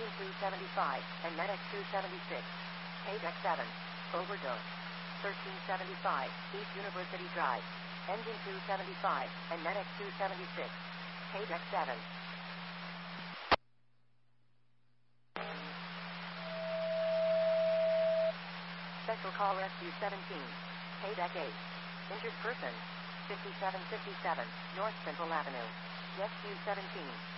275, and NetX 276. Paydeck 7. Overdose. 1375, East University Drive. Engine 275, and NetX 276. Paydeck 7. Special call Rescue 17. Paydeck 8. Injured person. 5757, North Central Avenue. Rescue 17.